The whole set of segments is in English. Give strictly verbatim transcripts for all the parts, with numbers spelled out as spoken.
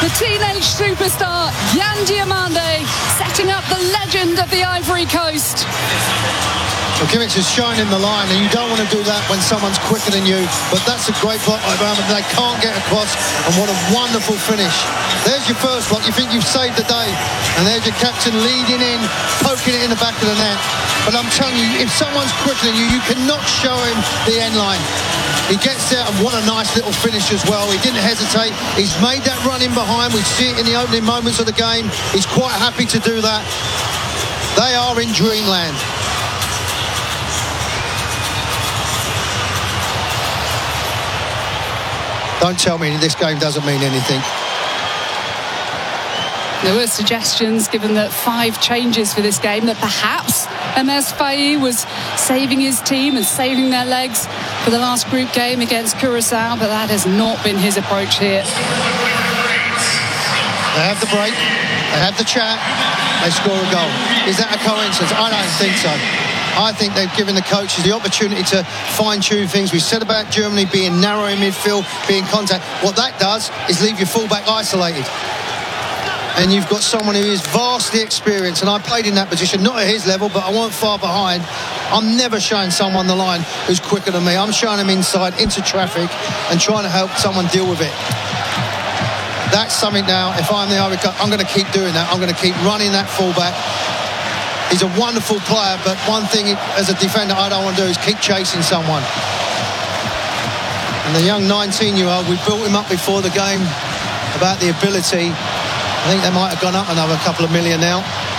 The teenage superstar Yann Diomande setting up the legend of the Ivory Coast. Well, Kimmich is shining the line, and you don't want to do that when someone's quicker than you, but that's a great block by Baumann. They can't get across, and what a wonderful finish. There's your first block. You think you've saved the day, and there's your captain leading in, poking it in the back of the net. But I'm telling you, if someone's quicker than you, you cannot show him the end line. He gets there, and what a nice little finish as well. He didn't hesitate. He's made that run in behind. We see it in the opening moments of the game. He's quite happy to do that. They are in dreamland. Don't tell me this game doesn't mean anything. There were suggestions, given that five changes for this game, that perhaps M S Faye was saving his team and saving their legs for the last group game against Curaçao, but that has not been his approach here. They have the break, they have the chat, they score a goal. Is that a coincidence? I don't think so. I think they've given the coaches the opportunity to fine-tune things. We said about Germany being narrow in midfield, being contact. What that does is leave your fullback isolated. And you've got someone who is vastly experienced, and I played in that position, not at his level, but I wasn't far behind. I'm never showing someone the line who's quicker than me. I'm showing him inside, into traffic, and trying to help someone deal with it. That's something now, if I'm the Ivory Coast, I'm going to keep doing that. I'm going to keep running that fullback. He's a wonderful player, but one thing as a defender I don't want to do is keep chasing someone. And the young nineteen-year-old, we built him up before the game about the ability. I think they might have gone up another couple of million now.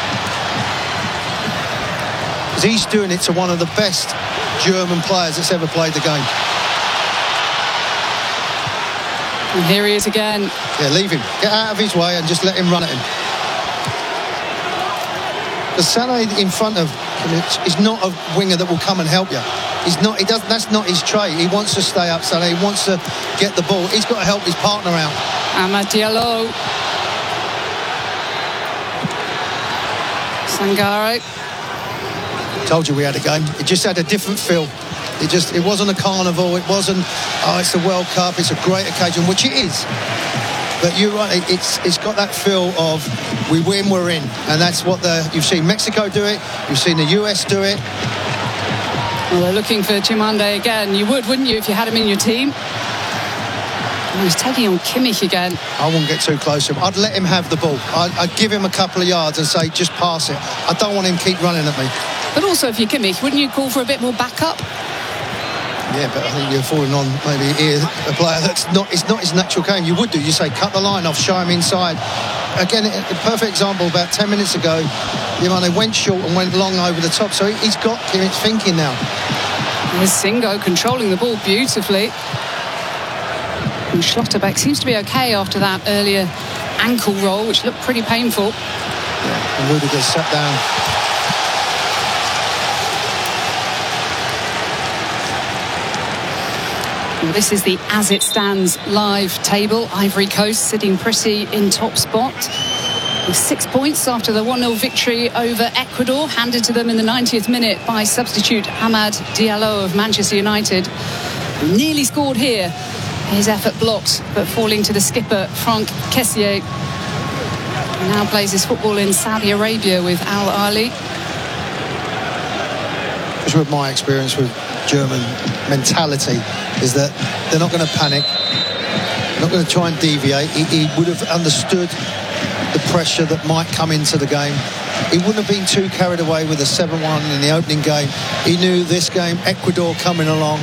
Because he's doing it to one of the best German players that's ever played the game. And here he is again. Yeah, leave him. Get out of his way and just let him run at him. The Sané in front of Kimmich is not a winger that will come and help you. He's not. He doesn't. That's not his trait. He wants to stay up, Sané. He wants to get the ball. He's got to help his partner out. Amad Diallo. Sangare. Told you we had a game. It just had a different feel. It just. It wasn't a carnival. It wasn't. Oh, it's the World Cup. It's a great occasion, which it is. But you're right, it's it's got that feel of we win, we're in. And that's what the you've seen Mexico do it, you've seen the U S do it. Well, they're looking for Diomande again. You would, wouldn't you, if you had him in your team? Oh, he's taking on Kimmich again. I wouldn't get too close to him. I'd let him have the ball. I'd, I'd give him a couple of yards and say, just pass it. I don't want him keep running at me. But also, if you're Kimmich, wouldn't you call for a bit more backup? Yeah, but I think you're falling on maybe a player that's not, it's not his natural game. You would do, you say, cut the line off, show him inside. Again, a perfect example, about ten minutes ago, you know, they went short and went long over the top, so he's got Kimmich thinking now. There's Singo controlling the ball beautifully. And Schlotterbeck seems to be okay after that earlier ankle roll, which looked pretty painful. Yeah, and Rudiger sat down. This is the As It Stands live table. Ivory Coast sitting pretty in top spot with six points after the one nil victory over Ecuador, handed to them in the ninetieth minute by substitute Amad Diallo of Manchester United. Nearly scored here. His effort blocked, but falling to the skipper, Franck Kessié. He now plays his football in Saudi Arabia with Al Ahly. Just with my experience with German mentality is that they're not going to panic, not going to try and deviate. He, he would have understood the pressure that might come into the game. He wouldn't have been too carried away with a seven one in the opening game. He knew this game, Ecuador coming along.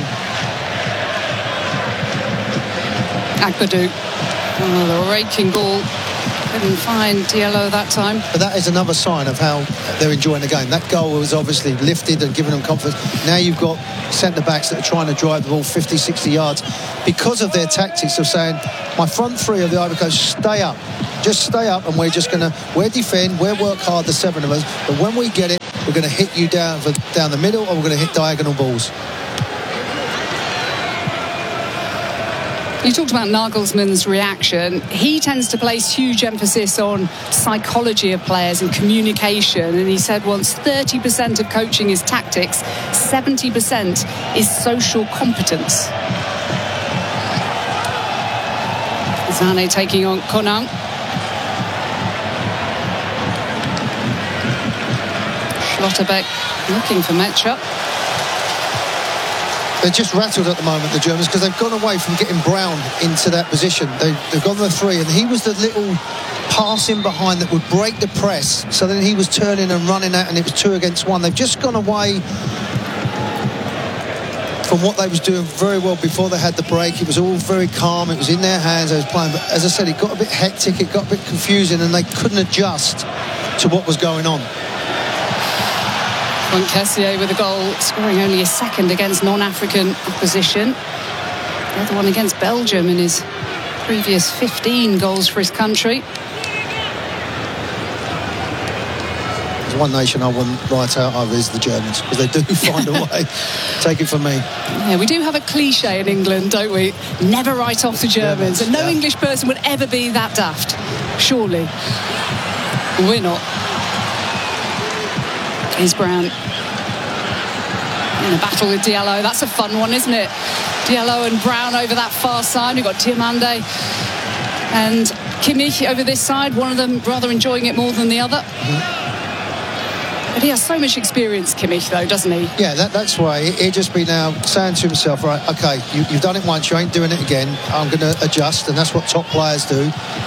Agbadou, oh, the raking ball. Couldn't find Diallo that time. But that is another sign of how they're enjoying the game. That goal was obviously lifted and given them confidence. Now you've got centre-backs that are trying to drive the ball fifty, sixty yards because of their tactics of saying, my front three of the Ivory Coast, stay up. Just stay up and we're just going to, we're defend, we'll work hard, the seven of us, but when we get it, we're going to hit you down, for, down the middle or we're going to hit diagonal balls. You talked about Nagelsmann's reaction. He tends to place huge emphasis on psychology of players and communication. And he said once thirty percent of coaching is tactics, seventy percent is social competence. Sané taking on Conan. Schlotterbeck looking for Mecha. They're just rattled at the moment, the Germans, because they've gone away from getting Brown into that position. They, they've gone to the three, and he was the little passing behind that would break the press. So then he was turning and running out, and it was two against one. They've just gone away from what they was doing very well before they had the break. It was all very calm. It was in their hands. They was playing. But as I said, it got a bit hectic. It got a bit confusing, and they couldn't adjust to what was going on. Franck Kessié with a goal, scoring only a second against non-African opposition. The other one against Belgium in his previous fifteen goals for his country. There's one nation I wouldn't write out of is the Germans, because they do find a way. Take it from me. Yeah, we do have a cliche in England, don't we? Never write off the Germans. And no yeah. English person would ever be that daft. Surely. We're not. Here's Brown in a battle with Diallo. That's a fun one, isn't it? Diallo and Brown over that far side. We've got Diomande and Kimmich over this side. One of them rather enjoying it more than the other. Mm-hmm. But he has so much experience, Kimmich, though, doesn't he? Yeah, that, that's why he'd just be now saying to himself, right, OK, you, you've done it once, you ain't doing it again. I'm going to adjust, and that's what top players do.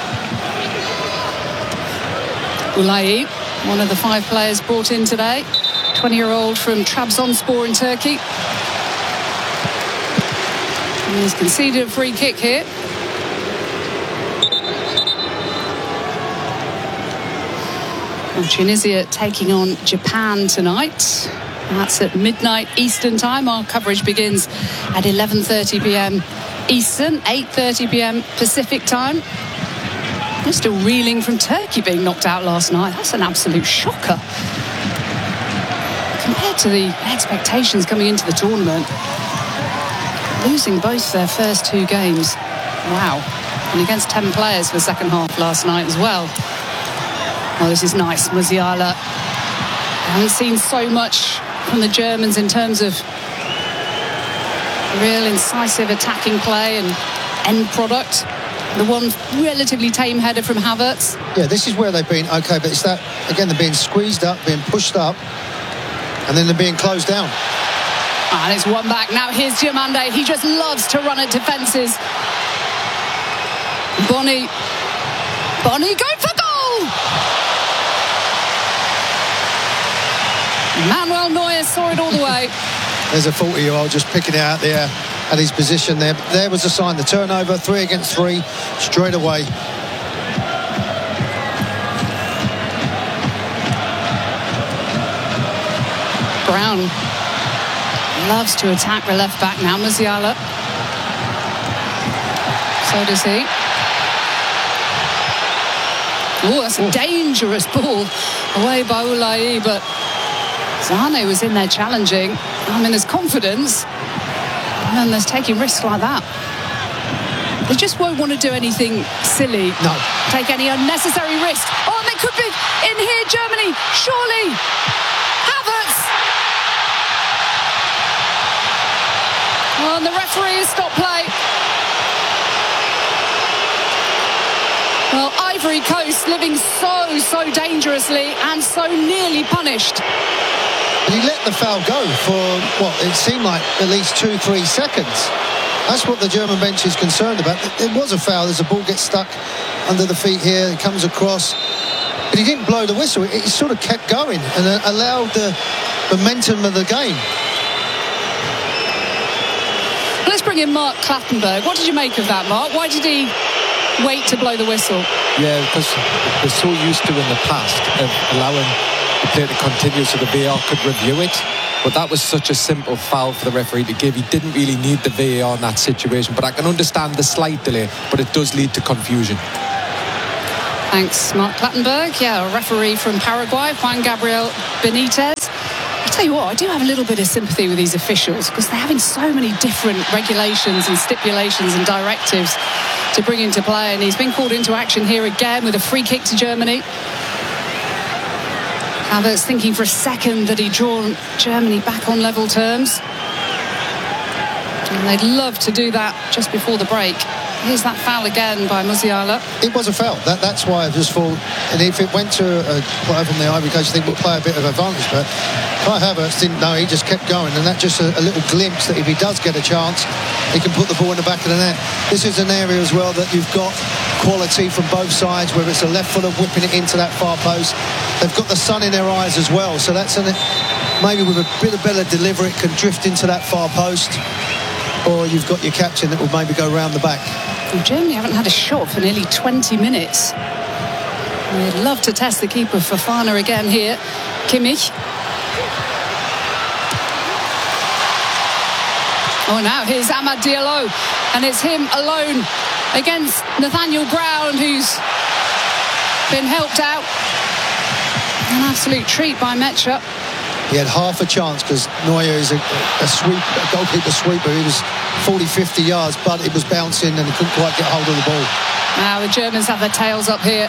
Ulai, one of the five players brought in today, twenty-year-old from Trabzonspor in Turkey. And he's conceded a free kick here. Well, Tunisia taking on Japan tonight. And that's at midnight Eastern time. Our coverage begins at eleven thirty p m Eastern, eight thirty p m Pacific time. They're still reeling from Turkey being knocked out last night. That's an absolute shocker. Compared to the expectations coming into the tournament, losing both their first two games. Wow. And against ten players for the second half last night as well. Oh, this is nice. Musiala. I haven't seen so much from the Germans in terms of real incisive attacking play and end product. The one relatively tame header from Havertz. Yeah, this is where they've been okay, but it's that, again, they're being squeezed up, being pushed up, and then they're being closed down. And it's one back. Now here's Diomande. He just loves to run at defences. Bonny. Bonny going for goal! Manuel Neuer saw it all the way. There's a forty-year-old just picking it out there at his position there. There was a sign, the turnover, three against three, straight away. Brown loves to attack the left back now, Musiala. So does he. Oh, that's a Ooh. dangerous ball away by Ulai, but Zane was in there challenging. I mean, there's confidence, and then there's taking risks like that. They just won't want to do anything silly. No. Take any unnecessary risk. Oh, and they could be in here, Germany. Surely. Havertz. Oh, and the referee has stopped play. Well, Ivory Coast living so, so dangerously and so nearly punished. And he let the foul go for, what, it seemed like at least two, three seconds. That's what the German bench is concerned about. It was a foul as the ball gets stuck under the feet here. It comes across. But he didn't blow the whistle. It sort of kept going and allowed the momentum of the game. Let's bring in Mark Clattenburg. What did you make of that, Mark? Why did he wait to blow the whistle? Yeah, because we're so used to in the past of allowing the play to continue so the V A R could review it. But that was such a simple foul for the referee to give. He didn't really need the V A R in that situation. But I can understand the slight delay, but it does lead to confusion. Thanks, Mark Clattenburg. Yeah, a referee from Paraguay, Juan Gabriel Benitez. I'll tell you what, I do have a little bit of sympathy with these officials because they're having so many different regulations and stipulations and directives to bring into play. And he's been called into action here again with a free kick to Germany. Havertz thinking for a second that he'd drawn Germany back on level terms. And they'd love to do that just before the break. Here's that foul again by Musiala. It was a foul. That, that's why I just thought, and if it went to a player from the Ivory Coast, I think we'll play a bit of advantage. But Kai Havertz didn't know. He just kept going, and that just a, a little glimpse that if he does get a chance, he can put the ball in the back of the net. This is an area as well that you've got quality from both sides, whether it's a left footer whipping it into that far post. They've got the sun in their eyes as well, so that's an, maybe with a bit of better delivery, it can drift into that far post, or you've got your captain that will maybe go round the back. Well, Germany haven't had a shot for nearly twenty minutes. We'd love to test the keeper Fofana again here. Kimmich. Oh, now here's Amad Diallo, and it's him alone against Nathaniel Ground, who's been helped out. An absolute treat by Mecha. He had half a chance because Neuer is a, a sweep, a goalkeeper sweeper. He was forty, fifty yards, but it was bouncing and he couldn't quite get hold of the ball. Now the Germans have their tails up here.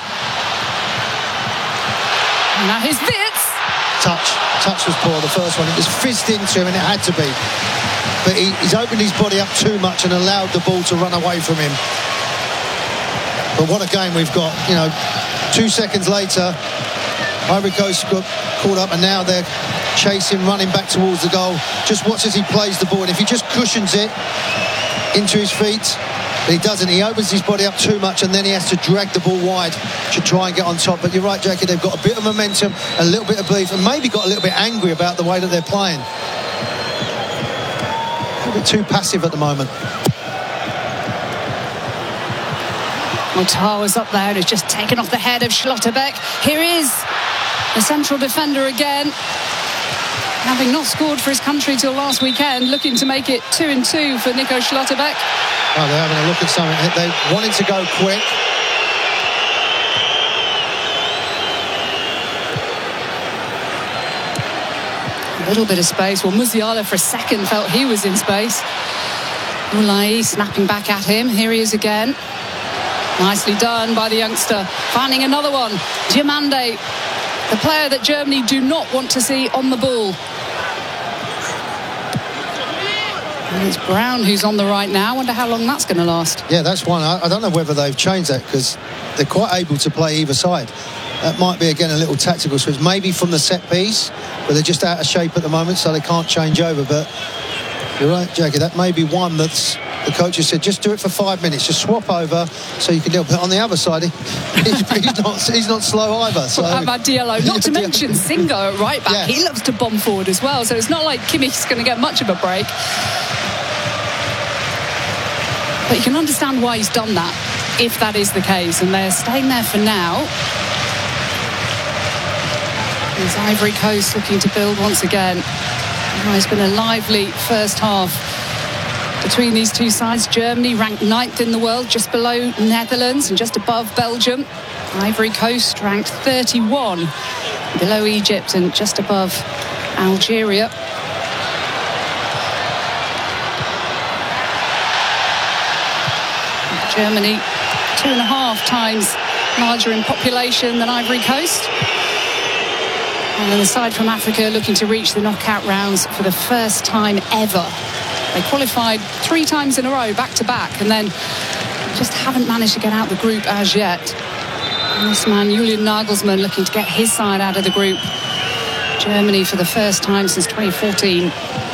Now here's Wirtz. Touch. Touch was poor, the first one. It was fizzed into him and it had to be. But he, he's opened his body up too much and allowed the ball to run away from him. But what a game we've got. You know, two seconds later, Ivory Coast got caught up and now they're chasing, running back towards the goal. Just watch as he plays the ball, and if he just cushions it into his feet, but he doesn't. He opens his body up too much and then he has to drag the ball wide to try and get on top. But you're right, Jackie, they've got a bit of momentum, a little bit of belief, and maybe got a little bit angry about the way that they're playing. A little bit too passive at the moment. Otawa's up there and has just taken off the head of Schlotterbeck. Here is the central defender again, having not scored for his country till last weekend, looking to make it two and two for Nico Schlotterbeck. Oh, they're having a look at something. They wanted to go quick. A little bit of space. Well, Musiala for a second felt he was in space. Ulai snapping back at him. Here he is again. Nicely done by the youngster. Finding another one. Diomande, the player that Germany do not want to see on the ball. And it's Brown who's on the right now. I wonder how long that's going to last. Yeah, that's one. I, I don't know whether they've changed that because they're quite able to play either side. That might be, again, a little tactical switch. Maybe from the set piece, but they're just out of shape at the moment, so they can't change over. But you're right, Jackie, that may be one that's... The coach has said, just do it for five minutes. Just swap over so you can deal. But on the other side, he, he's, he's, not, he's not slow either. So. Well, Amad Diallo, not to mention Singo at right back. Yes. He loves to bomb forward as well. So it's not like Kimmich's going to get much of a break. But you can understand why he's done that, if that is the case. And they're staying there for now. There's Ivory Coast looking to build once again. Oh, it's been a lively first half between these two sides. Germany ranked ninth in the world, just below Netherlands and just above Belgium. Ivory Coast ranked thirty-one, below Egypt and just above Algeria. Germany, two and a half times larger in population than Ivory Coast. And then the side from Africa looking to reach the knockout rounds for the first time ever. They qualified three times in a row, back to back, and then just haven't managed to get out the group as yet. And this man, Julian Nagelsmann, looking to get his side out of the group. Germany for the first time since twenty fourteen.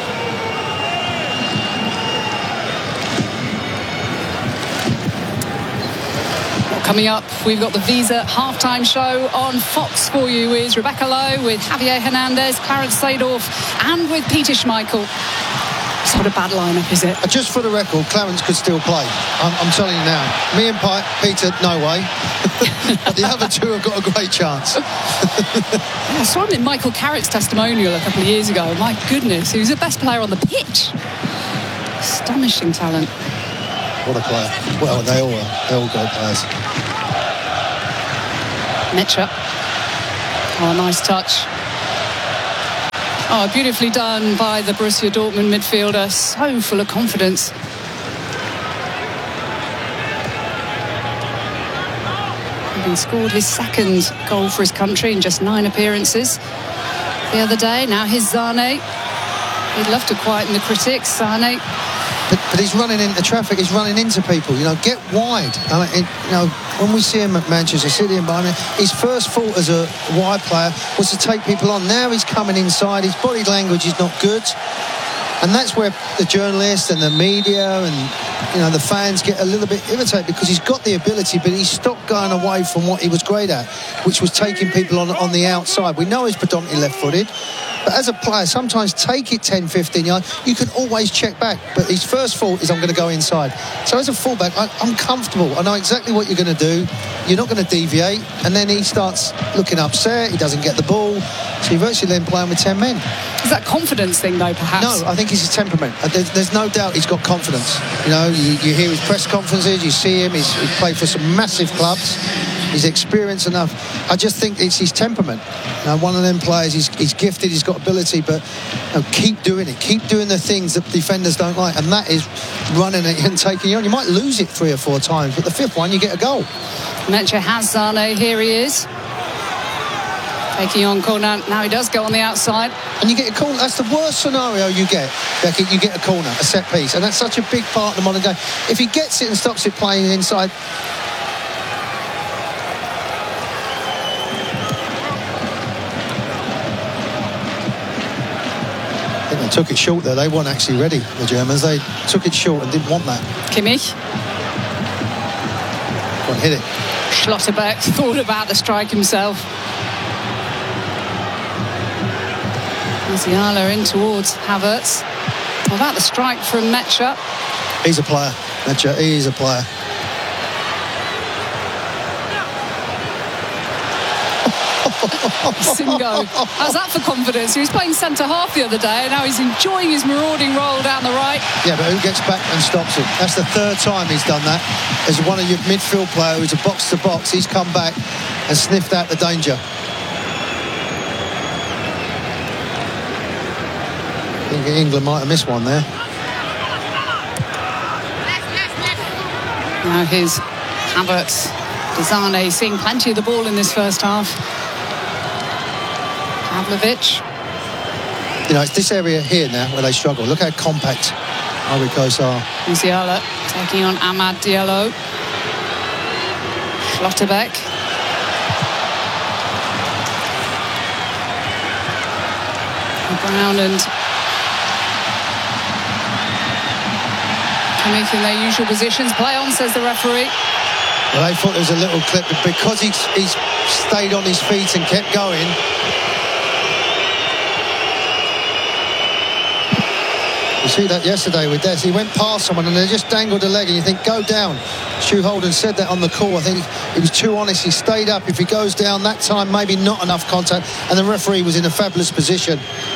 Coming up, we've got the Visa halftime show on Fox for you with Rebecca Lowe, with Javier Hernandez, Clarence Seedorf, and with Peter Schmeichel. It's not a bad lineup, is it? Just for the record, Clarence could still play. I'm, I'm telling you now. Me and Pi- Peter, no way. But the other two have got a great chance. I saw him in Michael Carrick's testimonial a couple of years ago. My goodness, he was the best player on the pitch. Astonishing talent. What a player. Well, they all are. They're all great players. Mecha. Oh, nice touch. Oh, beautifully done by the Borussia Dortmund midfielder. So full of confidence. Having scored his second goal for his country in just nine appearances the other day. Now here's Zane. He'd love to quieten the critics. Zane But, but he's running into traffic. He's running into people. You know, get wide. I mean, you know, when we see him at Manchester City and Bayern, his first thought as a wide player was to take people on. Now he's coming inside. His body language is not good, and that's where the journalists and the media and you know the fans get a little bit irritated because he's got the ability, but he's stopped going away from what he was great at, which was taking people on on the outside. We know he's predominantly left-footed. But as a player, sometimes take it ten, fifteen yards. You can always check back. But his first thought is, I'm going to go inside. So as a fullback, I, I'm comfortable. I know exactly what you're going to do. You're not going to deviate. And then he starts looking upset. He doesn't get the ball. So you're virtually then playing with ten men. Is that confidence thing, though, perhaps? No, I think it's his temperament. There's, there's no doubt he's got confidence. You know, you, you hear his press conferences. You see him. He's, he's played for some massive clubs. He's experienced enough. I just think it's his temperament. Now, one of them players, he's, he's gifted, he's got ability, but you know, keep doing it. Keep doing the things that defenders don't like, and that is running it and taking you on. You might lose it three or four times, but the fifth one, you get a goal. Mecha has Sane. Here he is. Taking on corner. Now he does go on the outside. And you get a corner. That's the worst scenario you get, Becky. You get a corner, a set piece, and that's such a big part of the modern game. If he gets it and stops it playing inside... They took it short there. They weren't actually ready, the Germans. They took it short and didn't want that. Kimmich. Go on, hit it. Schlotterbeck thought about the strike himself. Musiala in towards Havertz. What about the strike from Mecha? He's a player, Mecha. He's a player. Singo. How's that for confidence? He was playing centre-half the other day, and now he's enjoying his marauding roll down the right. Yeah, but who gets back and stops him? That's the third time he's done that. As one of your midfield player who's a box-to-box, he's come back and sniffed out the danger. I think England might have missed one there. Now here's Havertz. Desane seeing plenty of the ball in this first half. Pavlovic. You know, it's this area here now where they struggle. Look how compact Ivory Coast are. Musiala taking on Amad Diallo. Schlotterbeck. Brown and Kimmich in their usual positions. Play on, says the referee. Well, they thought there was a little clip, but because he's, he's stayed on his feet and kept going. You see that yesterday with Des. He went past someone and they just dangled a leg and you think, go down. Stu Holden said that on the call. I think he was too honest. He stayed up. If he goes down that time, maybe not enough contact. And the referee was in a fabulous position.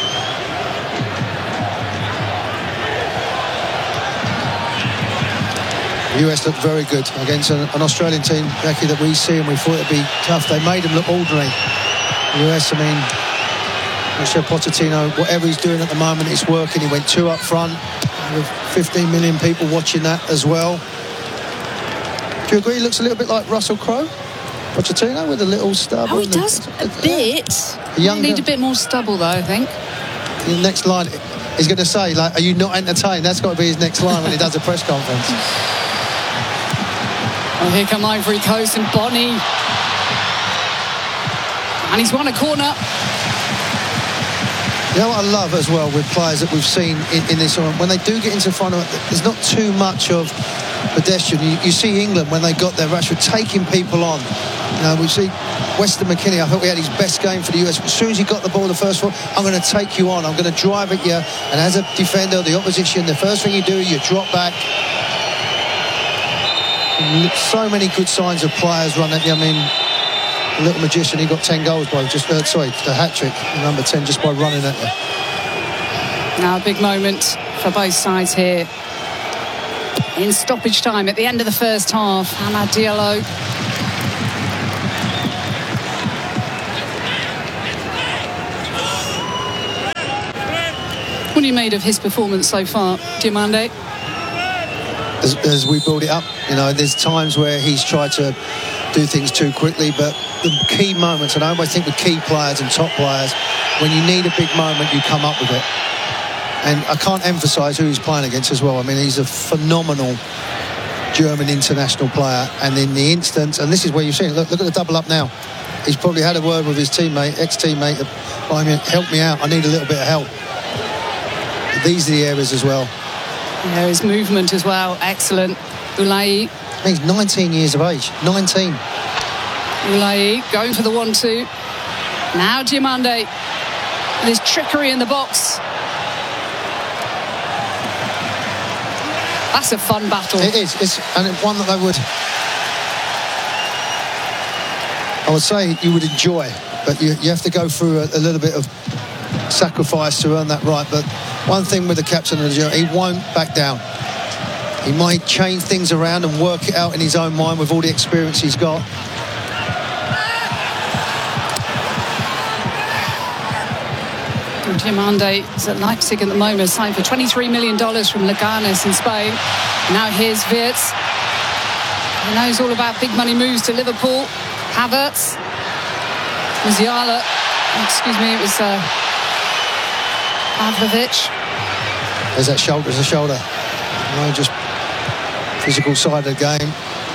The U S looked very good against an, an Australian team, Becky, that we see, and we thought it'd be tough. They made them look ordinary. The U S, I mean, Michel Pochettino, whatever he's doing at the moment, it's working. He went two up front with fifteen million people watching that as well. Do you agree he looks a little bit like Russell Crowe? Pochettino with a little stubble? Oh, he does a bit. He need a bit more stubble, though, I think. The next line, he's going to say, like, are you not entertained? That's got to be his next line when he does a press conference. Well, here come Ivory Coast and Bonny. And he's won a corner. You know what I love as well with players that we've seen in, in this tournament, when they do get into front of it, there's not too much of pedestrian. You, you see England when they got there, Rashford taking people on. You know, we see Weston McKennie, I thought he had his best game for the U S. As soon as he got the ball the first one, I'm going to take you on, I'm going to drive at you. And as a defender, the opposition, the first thing you do, you drop back. So many good signs of players run at you. I mean, the little magician, he got ten goals by just, uh, sorry, the hat-trick, number ten, just by running at you. Now a big moment for both sides here. In stoppage time at the end of the first half, Amad Diallo. What do you made of his performance so far, Diomande? As, as we build it up, you know, there's times where he's tried to do things too quickly, but the key moments, and I always think with key players and top players, when you need a big moment, you come up with it. And I can't emphasise who he's playing against as well. I mean, he's a phenomenal German international player. And in the instance, and this is where you've seen it, look, look at the double up now. He's probably had a word with his teammate, ex-teammate, I mean, help me out, I need a little bit of help. But these are the areas as well. Yeah, his movement as well, excellent. Boulaye. He's nineteen years of age, nineteen. Boulaye going for the one two. Now Diomande with his trickery in the box. That's a fun battle. It is, it's, and it's one that I would, I would say you would enjoy, but you, you have to go through a, a little bit of sacrifice to earn that right. But one thing with the captain of the German, he won't back down. He might change things around and work it out in his own mind with all the experience he's got. Diomande is at Leipzig at the moment, signed for twenty-three million dollars from Leganes in Spain. Now here's Wirtz. He knows all about big money moves to Liverpool. Havertz. Musiala. Excuse me, it was uh, Pavlovic. There's that shoulder to shoulder. You know, just physical side of the game.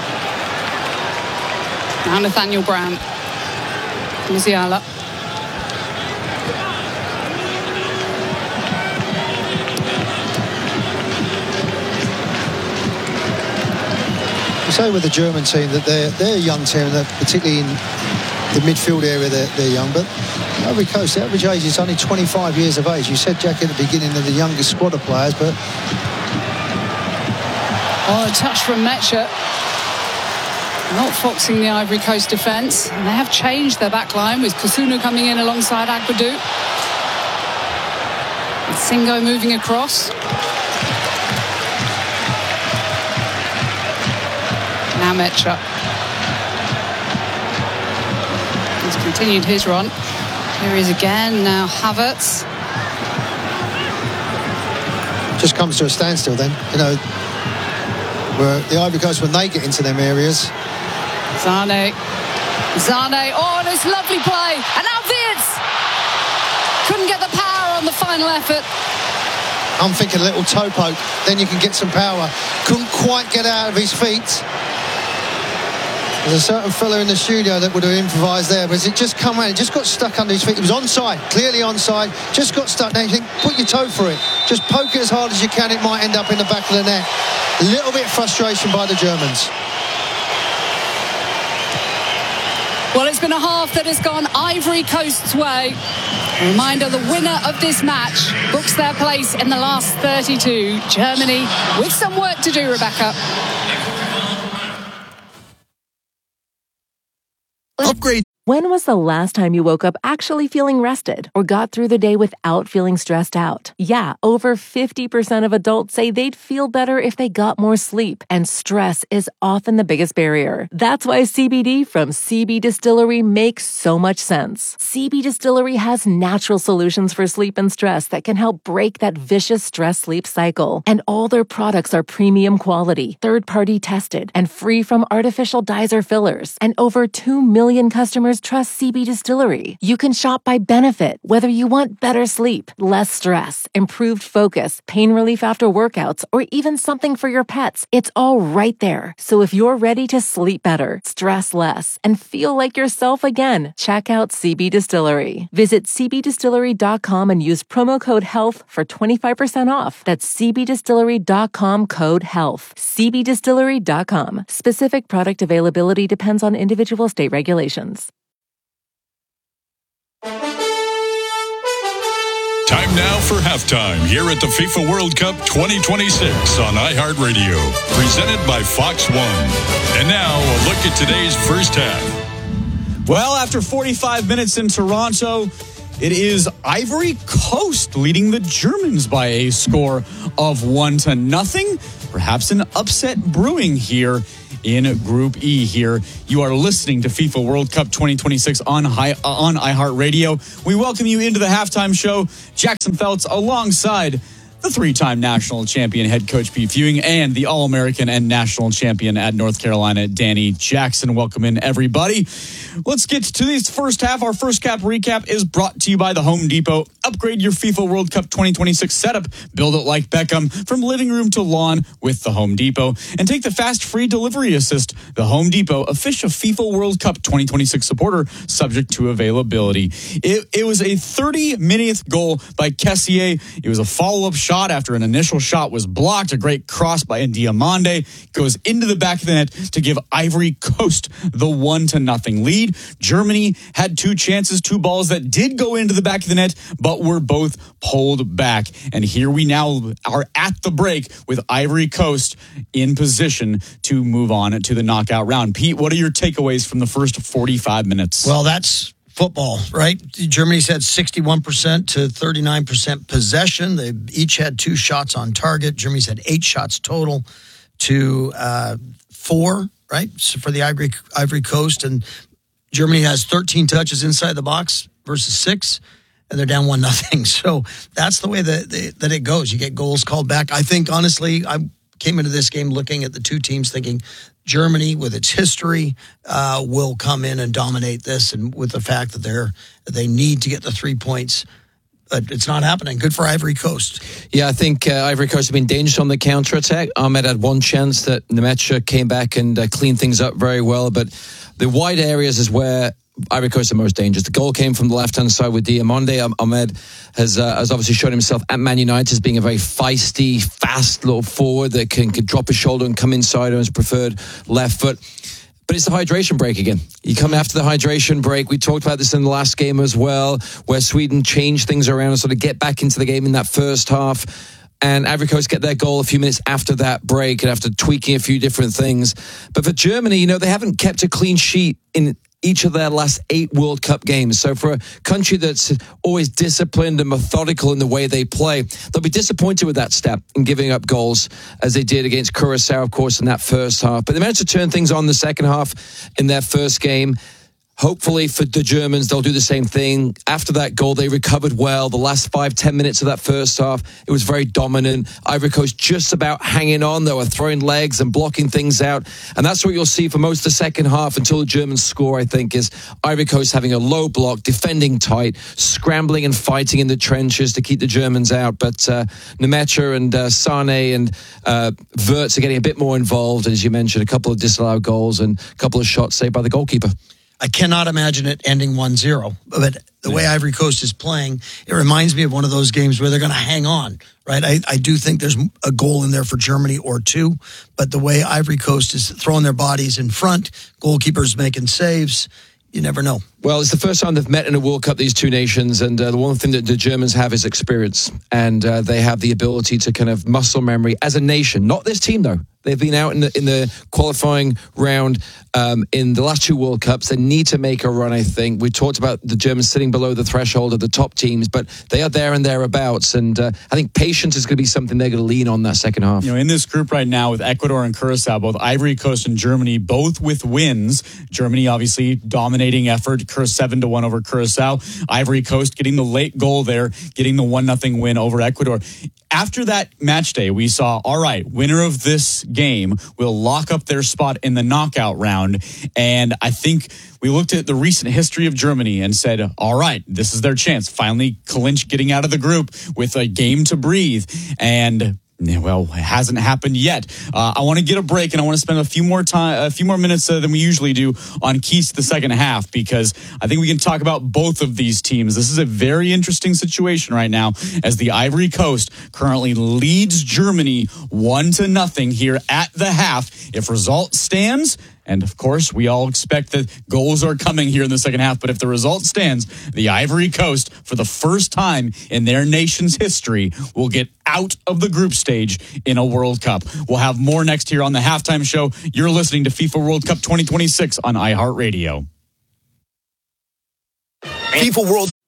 Now Nathaniel Brown. Musiala. Say with the German team that they're they're a young team, that particularly in the midfield area they're, they're young, but Ivory Coast, the average age is only twenty-five years of age. You said, Jack, at the beginning of the youngest squad of players, but oh, a touch from Mecha, not foxing the Ivory Coast defence, and they have changed their back line with Kusunu coming in alongside Agbadou. And Singo moving across. Now Mecha. He's continued his run. Here he is again. Now Havertz. Just comes to a standstill then. You know, where the Ivory Coast, when they get into them areas. Zane. Zane. Oh, this lovely play. And now Wirtz. Couldn't get the power on the final effort. I'm thinking a little toe poke. Then you can get some power. Couldn't quite get out of his feet. There's a certain fella in the studio that would have improvised there, but it just come out, it just got stuck under his feet. It was onside, clearly onside, just got stuck there. You think, put your toe for it. Just poke it as hard as you can, it might end up in the back of the net. A little bit of frustration by the Germans. Well, it's been a half that has gone Ivory Coast's way. A reminder, the winner of this match books their place in the last thirty-two. Germany with some work to do, Rebecca. Upgrade. When was the last time you woke up actually feeling rested or got through the day without feeling stressed out? Yeah, over fifty percent of adults say they'd feel better if they got more sleep, and stress is often the biggest barrier. That's why C B D from C B Distillery makes so much sense. C B Distillery has natural solutions for sleep and stress that can help break that vicious stress-sleep cycle. And all their products are premium quality, third-party tested, and free from artificial dyes or fillers. And over two million customers trust C B Distillery. You can shop by benefit, whether you want better sleep, less stress, improved focus, pain relief after workouts, or even something for your pets. It's all right there. So if you're ready to sleep better, stress less, and feel like yourself again, check out C B Distillery. Visit c b distillery dot com and use promo code HEALTH for twenty-five percent off. That's c b distillery dot com code HEALTH. c b distillery dot com. Specific product availability depends on individual state regulations. Time now for halftime here at the FIFA World Cup twenty twenty-six on iHeartRadio, presented by Fox One. And now a look at today's first half. Well, after forty-five minutes in Toronto, it is Ivory Coast leading the Germans by a score of one to nothing. Perhaps an upset brewing here in Group E here. You are listening to FIFA World Cup twenty twenty-six on, high, uh, on iHeartRadio. We welcome you into the halftime show. Jackson Feltz alongside the three-time national champion head coach Pete Ewing, and the All-American and national champion at North Carolina, Danny Jackson. Welcome in, everybody. Let's get to this first half. Our first cap recap is brought to you by the Home Depot. Upgrade your FIFA World Cup twenty twenty-six setup. Build it like Beckham, from living room to lawn with the Home Depot. And take the fast free delivery assist. The Home Depot, official FIFA World Cup twenty twenty-six supporter, subject to availability. It, it was a thirty-minute goal by Kessié. It was a follow-up shot after an initial shot was blocked. A great cross by Diomande goes into the back of the net to give Ivory Coast the one to nothing lead. Germany had two chances, two balls that did go into the back of the net, but were both pulled back. And here we now are at the break with Ivory Coast in position to move on to the knockout round. Pete, what are your takeaways from the first forty-five minutes? Well, that's football, right? Germany's had sixty-one percent to thirty-nine percent possession. They each had two shots on target. Germany's had eight shots total to uh, four, right, so for the Ivory, Ivory Coast. And Germany has thirteen touches inside the box versus six, and they're down one nothing. So that's the way that, they, that it goes. You get goals called back. I think, honestly, I came into this game looking at the two teams thinking Germany, with its history, uh, will come in and dominate this, and with the fact that they're they need to get the three points. But it's not happening. Good for Ivory Coast. Yeah, I think uh, Ivory Coast have been dangerous on the counter-attack. Ahmed had one chance that Nemecha came back and uh, cleaned things up very well, but the wide areas is where Ivory Coast are most dangerous. The goal came from the left-hand side with Diomande. Ahmed has uh, has obviously shown himself at Man United as being a very feisty, fast little forward that can, can drop his shoulder and come inside on his preferred left foot. But it's the hydration break again. You come after the hydration break. We talked about this in the last game as well, where Sweden changed things around and sort of get back into the game in that first half. And Ivory Coast get their goal a few minutes after that break and after tweaking a few different things. But for Germany, you know, they haven't kept a clean sheet in each of their last eight World Cup games. So for a country that's always disciplined and methodical in the way they play, they'll be disappointed with that step in giving up goals, as they did against Curacao, of course, in that first half. But they managed to turn things on the second half in their first game. Hopefully for the Germans, they'll do the same thing. After that goal, they recovered well. The last five, ten minutes of that first half, it was very dominant. Ivory Coast just about hanging on. They were throwing legs and blocking things out. And that's what you'll see for most of the second half until the Germans score, I think, is Ivory Coast having a low block, defending tight, scrambling and fighting in the trenches to keep the Germans out. But uh, Nemecha and uh, Sane and uh, Wirtz are getting a bit more involved. And as you mentioned, a couple of disallowed goals and a couple of shots saved by the goalkeeper. I cannot imagine it ending one zero. But the yeah. way Ivory Coast is playing, it reminds me of one of those games where they're going to hang on, right? I, I do think there's a goal in there for Germany or two. But the way Ivory Coast is throwing their bodies in front, goalkeepers making saves, you never know. Well, it's the first time they've met in a World Cup, these two nations, and uh, the one thing that the Germans have is experience, and uh, they have the ability to kind of muscle memory as a nation. Not this team, though. They've been out in the in the qualifying round um, in the last two World Cups. They need to make a run, I think. We talked about the Germans sitting below the threshold of the top teams, but they are there and thereabouts. And uh, I think patience is going to be something they're going to lean on that second half. You know, in this group right now with Ecuador and Curacao, both Ivory Coast and Germany, both with wins. Germany, obviously, dominating effort, seven to one over Curacao. Ivory Coast getting the late goal there, getting the one nothing win over Ecuador. After that match day, we saw, all right, winner of this game will lock up their spot in the knockout round. And I think we looked at the recent history of Germany and said, all right, this is their chance. Finally clinch getting out of the group with a game to breathe. And well, it hasn't happened yet. Uh, I want to get a break, and I want to spend a few more time, a few more minutes uh, than we usually do on keys to the second half, because I think we can talk about both of these teams. This is a very interesting situation right now, as the Ivory Coast currently leads Germany one to nothing here at the half. If result stands, and of course, we all expect that goals are coming here in the second half. But if the result stands, the Ivory Coast, for the first time in their nation's history, will get out of the group stage in a World Cup. We'll have more next here on the Halftime Show. You're listening to FIFA World Cup twenty twenty-six on iHeartRadio. FIFA World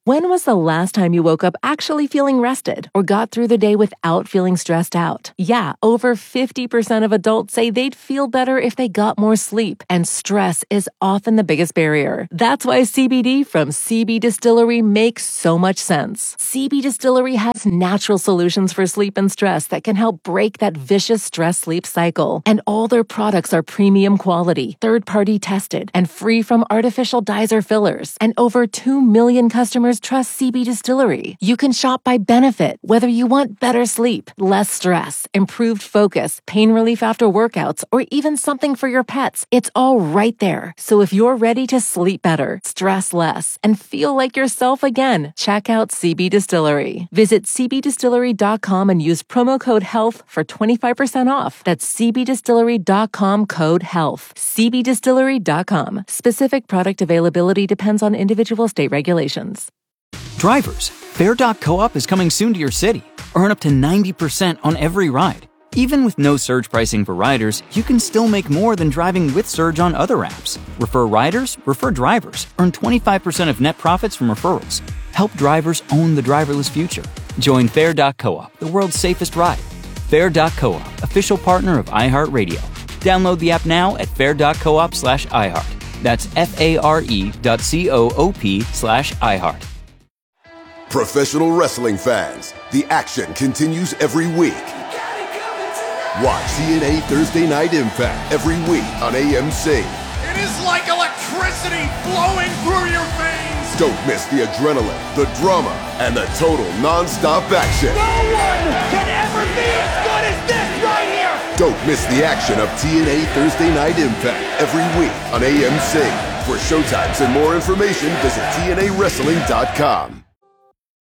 When was the last time you woke up actually feeling rested or got through the day without feeling stressed out? Yeah, over fifty percent of adults say they'd feel better if they got more sleep, and stress is often the biggest barrier. That's why C B D from C B Distillery makes so much sense. C B Distillery has natural solutions for sleep and stress that can help break that vicious stress-sleep cycle. And all their products are premium quality, third-party tested, and free from artificial dyes or fillers. And over two million customers trust C B Distillery. You can shop by benefit, whether you want better sleep, less stress, improved focus, pain relief after workouts, or even something for your pets. It's all right there. So if you're ready to sleep better, stress less, and feel like yourself again, check out C B Distillery. Visit c b distillery dot com and use promo code HEALTH for twenty-five percent off. That's c b distillery dot com code HEALTH. c b distillery dot com. Specific product availability depends on individual state regulations. Drivers, Fare dot coop is coming soon to your city. Earn up to ninety percent on every ride. Even with no surge pricing for riders, you can still make more than driving with Surge on other apps. Refer riders, refer drivers. Earn twenty-five percent of net profits from referrals. Help drivers own the driverless future. Join Fare dot coop, the world's safest ride. Fare dot coop, official partner of iHeartRadio. Download the app now at fare dot coop slash iHeart. That's F-A-R-E dot C-O-O-P slash iHeart. Professional wrestling fans, the action continues every week. Watch T N A Thursday Night Impact every week on A M C. It is like electricity flowing through your veins. Don't miss the adrenaline, the drama, and the total non-stop action. No one can ever be as good as this right here. Don't miss the action of T N A Thursday Night Impact every week on A M C. For showtimes and more information, visit T N A wrestling dot com.